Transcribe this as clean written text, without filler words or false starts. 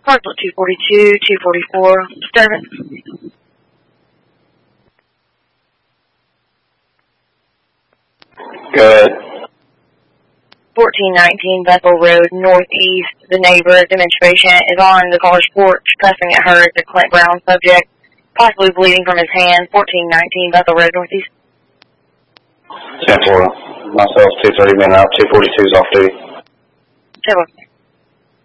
Parcel 242, 244, disturbance. Good. 1419 Bethel Road, Northeast. The neighbor, dementia patient, is on the car's porch, cussing at her as a Clint Brown subject, possibly bleeding from his hand. 1419 Bethel Road, Northeast. 10-4. Myself, 230 men out, 242's off duty. 10-4.